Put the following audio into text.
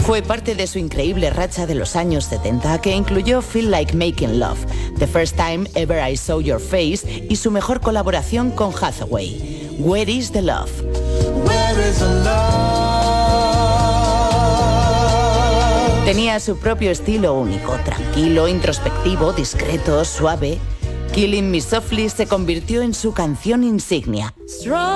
Fue parte de su increíble racha de los años 70 que incluyó Feel Like Making Love, The First Time Ever I Saw Your Face y su mejor colaboración con Hathaway, Where is the Love? Where is the love? Tenía su propio estilo único, tranquilo, introspectivo, discreto, suave. Killing Me Softly se convirtió en su canción insignia.